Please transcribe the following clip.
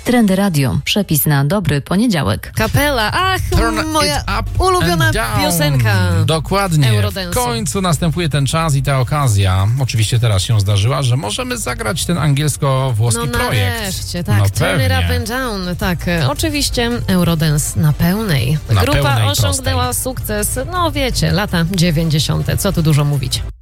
Trendy Radio. Przepis na dobry poniedziałek. Kapela. Ach, Turn moja it up ulubiona and down. piosenka. Dokładnie. Eurodance'u. W końcu następuje ten czas i ta okazja. Oczywiście teraz się zdarzyła, że możemy zagrać ten angielsko-włoski projekt. Nareszcie, tak. No Turn it pewnie. up and down. Tak, oczywiście Eurodance na pełnej. Na Grupa pełnej, osiągnęła sukces, no wiecie, lata 90. Co tu dużo mówić.